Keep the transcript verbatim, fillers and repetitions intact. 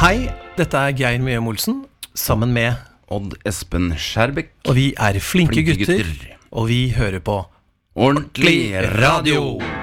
Hei, dette er Geir Mjøm Olsen, sammen med Odd Espen Skjærbekk. Og vi er flinke, Flinke gutter, gutter. og vi hører på Ordentlig radio.